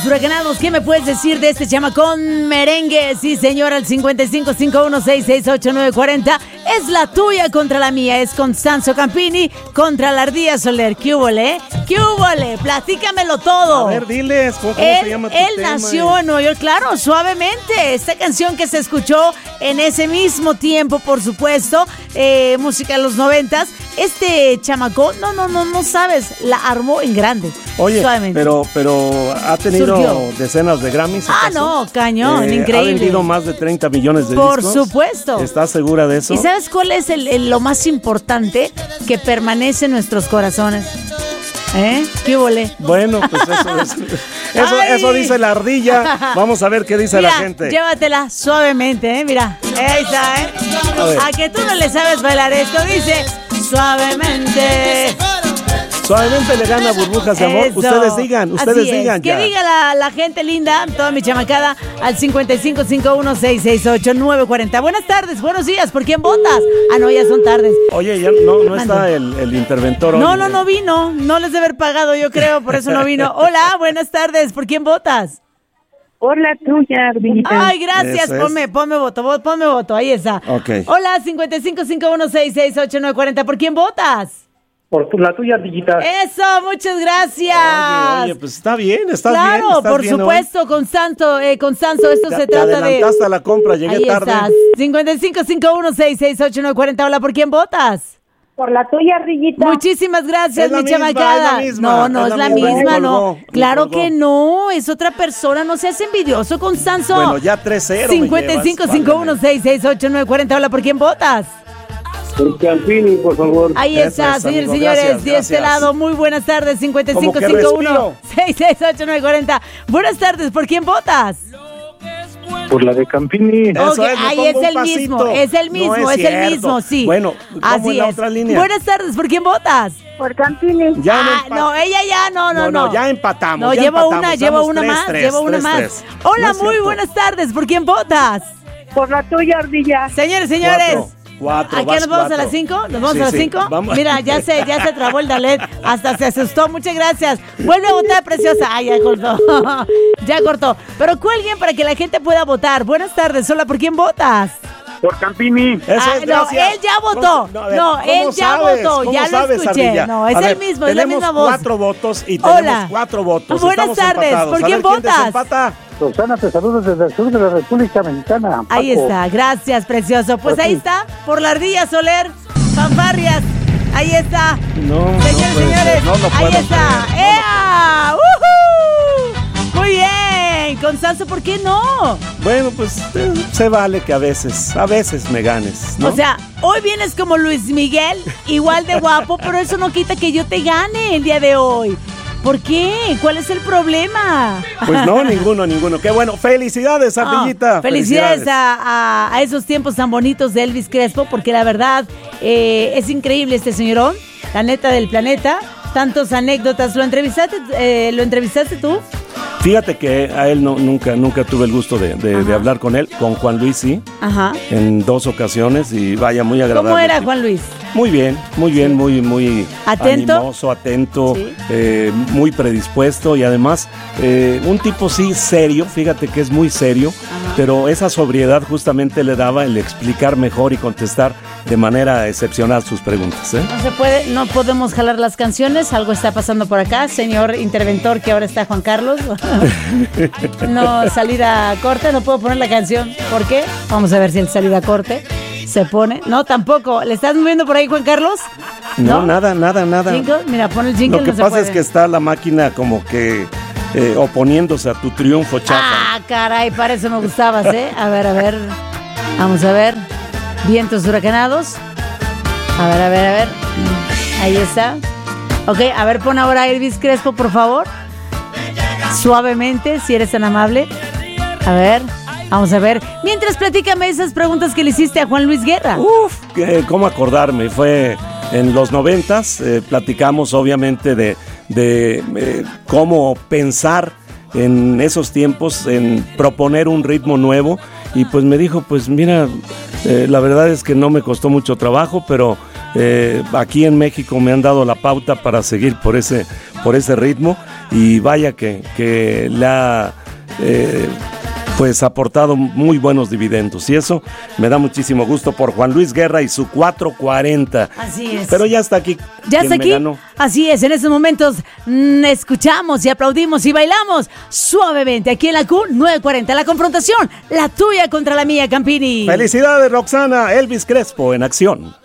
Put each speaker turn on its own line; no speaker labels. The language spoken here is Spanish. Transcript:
Vientos huracanados, ¿qué me puedes decir de este chamacón merengue? Sí, señor, al 5551668940. Es la tuya contra la mía. Es Constanzo Campini contra la Ardilla Soler. ¿Qué húbole? ¿Qué húbole? Platícamelo todo.
A ver, diles, ¿cómo se llama tu
Él
tema?
nació en Nueva York, claro, Suavemente. Esta canción que se escuchó en ese mismo tiempo, por supuesto, música de los 90s. Este chamacón, no sabes, la armó en grande.
Oye,
Suavemente.
pero ha tenido decenas de Grammys. ¿acaso?
No, cañón, increíble.
Ha vendido más de 30 millones de
Por
discos.
supuesto.
¿Estás segura de eso?
¿Y sabes cuál es lo más importante? Que permanece en nuestros corazones. ¿Qué volé?
Bueno, pues eso dice la ardilla. Vamos a ver qué dice la gente.
Llévatela suavemente, mira. Ahí está, A que tú no le sabes bailar esto, dice suavemente.
Suavemente le gana Burbujas de Amor.
Eso.
Ustedes digan ya.
Que diga la gente linda, toda mi chamacada, al 5551668940. Buenas tardes, buenos días, ¿por quién votas? No, ya son tardes.
Oye, ya no está el interventor hoy.
No vino, no les debe haber pagado, yo creo, por eso no vino. Hola, buenas tardes, ¿por quién votas?
Por la tuya, Ardillita.
Ay, gracias, ponme voto, ahí está.
Okay.
Hola, 5551668940, ¿por quién votas?
Por la tuya, Ardillita.
Eso, muchas gracias.
Oye, pues está bien, estás
claro,
bien. Claro,
por supuesto, Constanzo, esto se trata de...
Te adelantaste a la compra, llegué
ahí
tarde.
Estás. 5551668940, hola, ¿por quién votas?
Por la tuya, Ardillita.
Muchísimas gracias, mi chamacada. No es la misma, no. Claro que no, es otra persona, no seas envidioso, Constanzo.
Bueno, ya 3-0.
5551668940, hola, ¿por quién votas?
Por Campini, por favor.
Ahí está, señores,
gracias,
de este lado, muy buenas tardes, 5551668940. Buenas tardes, ¿por quién votas?
Por la de Campini.
Ahí es el mismo, sí.
Bueno, ¿cómo en la otra línea?
Buenas tardes, ¿por quién votas?
Por Campini.
Ella ya, no.
Ya empatamos.
No, llevo una más. Hola, muy buenas tardes, ¿por quién votas?
Por la tuya, Ardilla.
Señores.
Cuatro,
¿A qué nos vamos a las 5? ¿Nos vamos a las 5? Mira, ya se trabó el Dalet. Hasta se asustó. Muchas gracias. Vuelve a votar, preciosa. Ya cortó. Ya cortó. Pero cuelguen para que la gente pueda votar. Buenas tardes. Hola, ¿por quién votas?
Por Campini.
Él ya votó. Él ya votó. Ya lo escuché.
Ardilla?
No, es el mismo, es la misma voz.
Tenemos 4 votos y tenemos 4 votos.
Buenas tardes. ¿Por quién votas?
Rosana, te saludo desde el sur de la República Mexicana.
Ahí está, gracias, precioso. Pues ahí está, por la Ardilla Soler, fanfarrias. Ahí está. Señores, ahí está. ¡Ea! ¡Uhú! Muy bien, Constanzo, ¿por qué no?
Bueno, pues se vale que a veces me ganes, ¿no?
O sea, hoy vienes como Luis Miguel, igual de guapo, pero eso no quita que yo te gane el día de hoy. ¿Por qué? ¿Cuál es el problema?
Pues no, ninguno. Qué bueno. Felicidades, Ardillita.
Felicidades a esos tiempos tan bonitos de Elvis Crespo, porque la verdad es increíble este señorón, la neta del planeta. Tantas anécdotas. ¿Lo entrevistaste tú?
Fíjate que a él nunca tuve el gusto de hablar con él. Con Juan Luis sí.
Ajá.
En 2 ocasiones y vaya, muy agradable.
¿Cómo era Juan Luis?
Muy bien, muy
atento,
animoso, atento, sí. Muy predispuesto y además un tipo sí serio, fíjate que es muy serio, ajá, pero esa sobriedad justamente le daba el explicar mejor y contestar de manera excepcional sus preguntas.
No podemos jalar las canciones, algo está pasando por acá, señor interventor que ahora está Juan Carlos. No, salida a corte, no puedo poner la canción. ¿Por qué? Vamos a ver si el salida a corte se pone. No, tampoco. ¿Le estás moviendo por ahí, Juan Carlos?
No, nada.
¿Jingle? Mira, pon el jingle.
Lo que pasa es que está la máquina como que oponiéndose a tu triunfo, chafa.
Ah, caray, para eso me gustabas, A ver. Vamos a ver. Vientos huracanados. A ver. Ahí está. Ok, a ver, pon ahora Elvis Crespo, por favor. Suavemente, si eres tan amable. A ver, vamos a ver. Mientras, platícame esas preguntas que le hiciste a Juan Luis Guerra.
¿Cómo acordarme? Fue en los 90s, platicamos obviamente de cómo pensar en esos tiempos, en proponer un ritmo nuevo. Y pues me dijo, pues mira, la verdad es que no me costó mucho trabajo, pero aquí en México me han dado la pauta para seguir por ese ritmo. y vaya que le ha pues aportado muy buenos dividendos, y eso me da muchísimo gusto por Juan Luis Guerra y su 440.
Así es.
Pero ya está aquí.
¿Ya está aquí?
Ganó.
Así es, en estos momentos escuchamos y aplaudimos y bailamos suavemente aquí en la Q940. La confrontación, la tuya contra la mía, Campini.
Felicidades, Roxana. Elvis Crespo en acción.